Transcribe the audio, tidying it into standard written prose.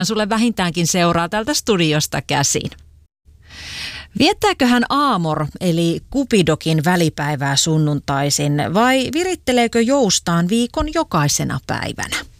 sulle vähintäänkin seuraa täältä studiosta käsin. Viettääkö hän Aamor eli Cupidokin välipäivää sunnuntaisin vai viritteleekö joustaan viikon jokaisena päivänä?